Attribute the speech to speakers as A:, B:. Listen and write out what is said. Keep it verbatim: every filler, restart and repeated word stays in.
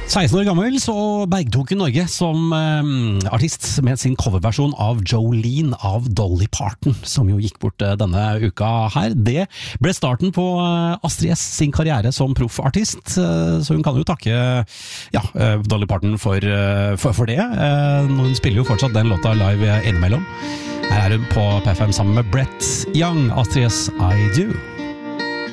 A: seksten år gammel så bergtok hun Norge som eh, artist med sin coverversjon av Jolene av Dolly Parton, som jo gikk bort eh, denne uka her. Det ble starten på eh, Astrid S sin karriere som proffartist, eh, så hun kan jo takke ja, eh, Dolly Parton for, eh, for, for det. Eh, hun spiller jo fortsatt den låta live innimellom. Her er hun på P fem sammen med Brett Young, Astrid S I Do.